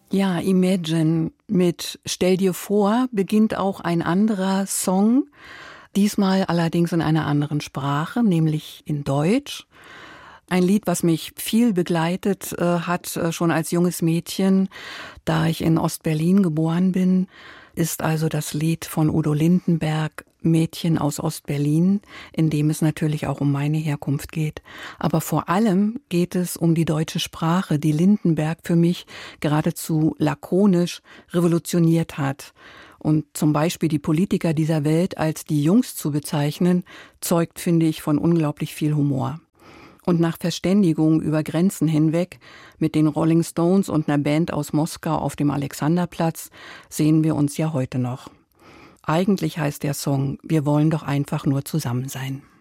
Ja, Imagine mit Stell dir vor beginnt auch ein anderer Song, diesmal allerdings in einer anderen Sprache, nämlich in Deutsch. Ein Lied, was mich viel begleitet hat, schon als junges Mädchen, da ich in Ostberlin geboren bin, ist also das Lied von Udo Lindenberg, Mädchen aus Ostberlin, in dem es natürlich auch um meine Herkunft geht. Aber vor allem geht es um die deutsche Sprache, die Lindenberg für mich geradezu lakonisch revolutioniert hat. Und zum Beispiel die Politiker dieser Welt als die Jungs zu bezeichnen, zeugt, finde ich, von unglaublich viel Humor. Und nach Verständigung über Grenzen hinweg mit den Rolling Stones und einer Band aus Moskau auf dem Alexanderplatz sehen wir uns ja heute noch. Eigentlich heißt der Song, wir wollen doch einfach nur zusammen sein.